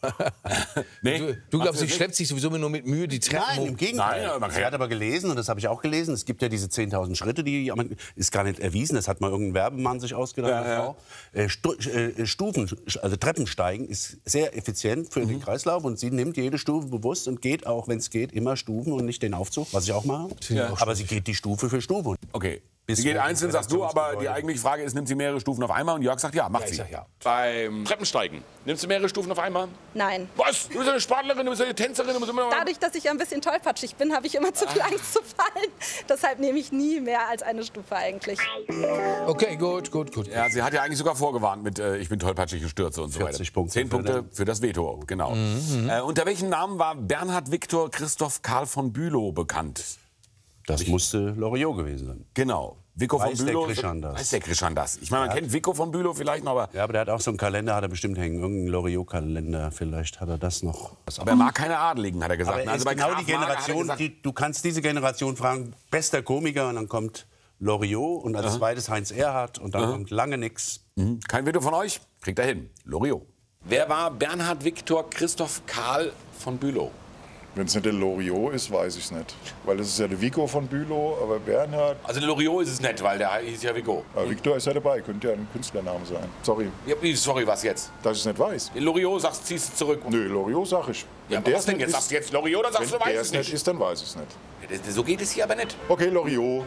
Nee, du glaubst, sie schleppt sich sowieso nur mit Mühe die Treppen Nein, hoch? im Gegenteil. Nein, Sie hat aber gelesen, und das habe ich auch gelesen, es gibt ja diese 10.000 Schritte, die ist gar nicht erwiesen, das hat mal irgendein Werbemann sich ausgedacht, eine Frau. Stufen, also Treppensteigen ist sehr effizient für den Kreislauf und sie nimmt jede Stufe bewusst und geht auch, wenn es geht, immer Stufen und nicht den Aufzug, was ich auch mache. Ja. Aber sie geht die Stufe für Stufe. Okay. Bis Sie geht hoch einzeln, ins sagst du, aber die Redaktionsgebäude. eigentliche Frage ist, nimmt sie mehrere Stufen auf einmal? Und Jörg sagt ja, macht ich sie. sag ja. Beim Treppensteigen, nimmst du mehrere Stufen auf einmal? Nein. Was? Du bist eine Sportlerin, du bist eine Tänzerin, du musst immer... Dadurch, dass ich ein bisschen tollpatschig bin, habe ich immer zu viel Angst zu fallen. Deshalb nehme ich nie mehr als eine Stufe eigentlich. Okay, gut. Ja, sie hat ja eigentlich sogar vorgewarnt mit ich bin tollpatschig und stürze und so weiter. 40 Punkte 10 Punkte für das Veto, genau. Unter welchem Namen war Bernhard Viktor Christoph Karl von Bülow bekannt? Das musste Loriot gewesen sein. Genau. Vico von Weiß der Bülow. Krishan das? Weiß der Krishan das? Ich meine, man kennt Vico von Bülow vielleicht noch, aber... Ja, aber der hat auch so einen Kalender, hat er bestimmt hängen. Irgendeinen Loriot-Kalender, vielleicht hat er das noch. Aber er mag keine Adeligen, hat er gesagt. Aber er ist bei genau Graf die Mager hat er Generation, gesagt, du kannst diese Generation fragen, bester Komiker, und dann kommt Loriot und als zweites Heinz Erhardt und dann kommt lange nix. kein Veto von euch? Kriegt er hin. Loriot. Wer war Bernhard Viktor Christoph Karl von Bülow? Wenn es nicht der Loriot ist, weiß ich es nicht. Weil das ist ja der Vico von Bülow, aber Bernhard... Also Loriot ist es nicht, weil der hieß ja Vico. Aber Victor ist ja dabei, könnte ja ein Künstlername sein. Sorry, Ja, sorry, was jetzt? dass ich es nicht weiß. Loriot sagst, ziehst du zurück. Nö, Loriot sag ich. Ja, aber was denn jetzt? Sagst du jetzt Loriot oder sagst du, Wenn der weißt es es nicht nicht? ist, dann weiß ich es nicht. So geht es hier aber nicht. Okay, Loriot.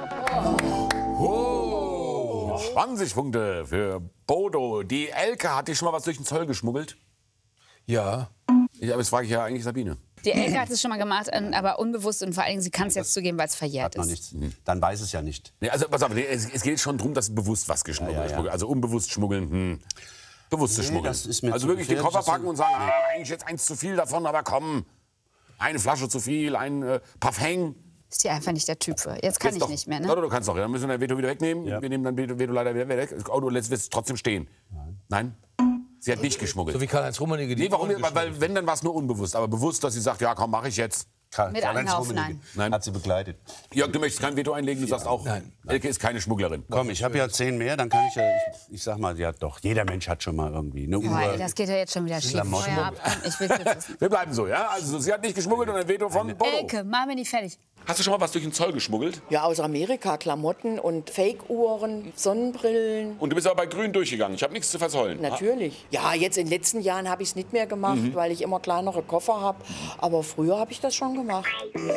20 Punkte für Bodo. Die Elke hat dir schon mal was durch den Zoll geschmuggelt? Ja. Aber das frage ich ja eigentlich Sabine. Die Elke hat es schon mal gemacht, aber unbewusst und vor allen Dingen, sie kann es jetzt zugeben, weil es verjährt Hat man ist. nichts. Dann weiß es ja nicht. Nee, also pass auf, es geht schon darum, dass bewusst was geschmuggelt Ja. wird. Also unbewusst schmuggeln, bewusst zu schmuggeln. das ist mir also zu wirklich die gefährlich, Koffer das packen und sagen, eigentlich jetzt eins zu viel davon, aber komm, eine Flasche zu viel, ein Parfum. Ist die einfach nicht der Typ für. Jetzt kann Jetzt ich doch. nicht mehr, Ja, ne? du kannst doch. Dann müssen wir Veto wieder wegnehmen. Ja. Wir nehmen dann Veto leider wieder weg. Das Auto lässt es trotzdem stehen. Nein? Sie hat nicht geschmuggelt. So wie Karl-Heinz Rummenigge. Nee, warum? Weil wenn, dann war es nur unbewusst. Aber bewusst, dass sie sagt, ja komm, mach ich jetzt. Mit Karl-Heinz Einlauf, Rummenigge nein. Hat sie begleitet. Jörg, du möchtest kein Veto einlegen, du sagst auch, Nein. Elke ist keine Schmugglerin. Komm, ich habe ja 10 mehr, dann kann ich ja, ich sag mal, ja doch, jeder Mensch hat schon mal irgendwie eine Uhr. Boah, das geht ja jetzt schon wieder schief. Klamotten. Feuer ab. Ich will jetzt wissen. Wir bleiben so, ja? Also sie hat nicht geschmuggelt und ein Veto von Bodo. Elke, machen wir nicht fertig. Hast du schon mal was durch den Zoll geschmuggelt? Ja, aus Amerika, Klamotten und Fake-Uhren, Sonnenbrillen. Und du bist aber bei Grün durchgegangen. Ich habe nichts zu verzollen. Natürlich. Ja, jetzt in den letzten Jahren habe ich es nicht mehr gemacht, weil ich immer kleinere Koffer habe. Aber früher habe ich das schon gemacht.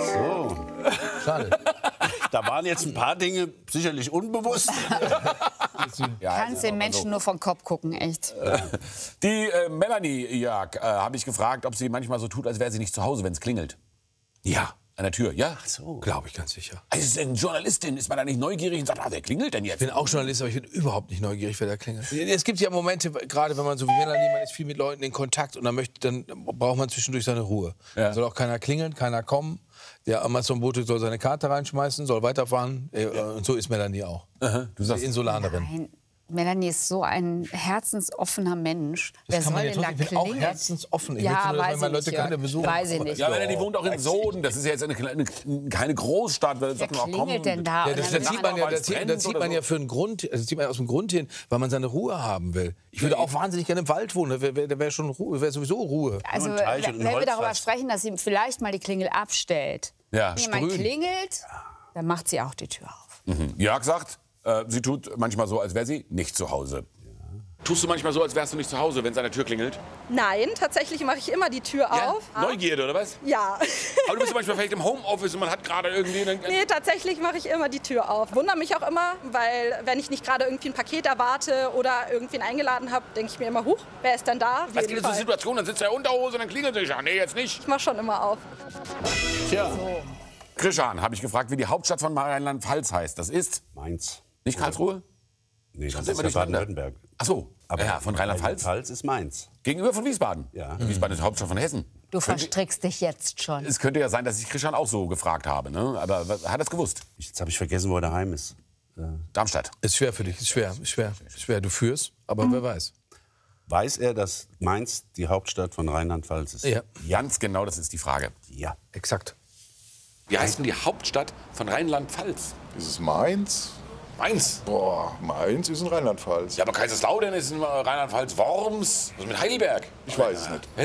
Schade. Da waren jetzt ein paar Dinge sicherlich unbewusst. Kannst den Menschen nur vom Kopf gucken, echt. Die Melanie, Jörg, habe ich gefragt, ob sie manchmal so tut, als wäre sie nicht zu Hause, wenn es klingelt. Ja. An der Tür, ja? Glaube ich ganz sicher. Als Journalistin ist man da nicht neugierig und sagt, wer klingelt denn jetzt? Ich bin auch Journalist, aber ich bin überhaupt nicht neugierig, wer da klingelt. Es gibt ja Momente, gerade wenn man so wie Melanie, man ist viel mit Leuten in Kontakt und dann braucht man zwischendurch seine Ruhe. Ja. Da soll auch keiner klingeln, keiner kommen. Der Amazon-Bote soll seine Karte reinschmeißen, soll weiterfahren. Und so ist Melanie auch. Du sagst, Die Insulanerin. Nein, Melanie ist so ein herzensoffener Mensch. Wer kann man soll ja denn da trotzdem- ich bin auch klingeln? herzensoffen. Ich Ja, möchte nur, dass weiß meine ich Leute nicht, keine Jörg. besuchen. Weiß ich nicht. ja, Melanie wohnt auch in Soden. Das ist ja jetzt keine Großstadt. Wer Wer sagt, komm, klingelt denn da? Ja, Und das dann zieht will man ja, weil es das zieht brennt oder man so. ja für einen Grund, das zieht man aus dem Grund hin, weil man seine Ruhe haben will. Ich würde auch wahnsinnig gerne im Wald wohnen, da wäre schon Ruhe, wäre sowieso Ruhe. Also, Nur ein Teich und ein wenn wir darüber Holzfass. sprechen, dass sie vielleicht mal die Klingel abstellt. Ja, Wenn jemand sprühen. klingelt, dann macht sie auch die Tür auf. Jörg sagt, sie tut manchmal so, als wäre sie nicht zu Hause. Tust du manchmal so, als wärst du nicht zu Hause, wenn es an der Tür klingelt? Nein, tatsächlich mache ich immer die Tür auf. Neugierde, oder was? Ja. Aber du bist manchmal vielleicht im Homeoffice und man hat gerade irgendwie... Nee, tatsächlich mache ich immer die Tür auf. Wundere mich auch immer, weil wenn ich nicht gerade irgendwie ein Paket erwarte oder irgendwen eingeladen habe, denke ich mir immer, huch, wer ist denn da? Auf Was jeden gibt es für Fall. Situationen? Dann sitzt er in der Unterhose und dann klingelt es. Ja, nee, jetzt nicht. Ich mache schon immer auf. Tja. Krishan, habe ich gefragt, wie die Hauptstadt von Rheinland-Pfalz heißt. Das ist Mainz. nicht Karlsruhe? Nee, das immer ist ja durcheinander. Baden-Württemberg. Ach so, Aber ja, von Rheinland-Pfalz. Rheinland-Pfalz ist Mainz. Gegenüber von Wiesbaden. Ja. Wiesbaden ist die Hauptstadt von Hessen. Du verstrickst dich jetzt schon. Es könnte ja sein, dass ich Krishan auch so gefragt habe. Ne? Aber hat er es gewusst? Jetzt habe ich vergessen, wo er daheim ist. Darmstadt. Ist schwer für dich, ist schwer. Du führst, aber wer weiß. Weiß er, dass Mainz die Hauptstadt von Rheinland-Pfalz ist? Ja, Ganz genau, das ist die Frage. Ja. exakt. Wie heißt denn die Hauptstadt von Rheinland-Pfalz? Ist es Mainz? Mainz. Boah, Mainz ist in Rheinland-Pfalz. Ja, aber Kaiserslautern ist in Rheinland-Pfalz. Worms. Was ist mit Heidelberg? Ich weiß es nicht.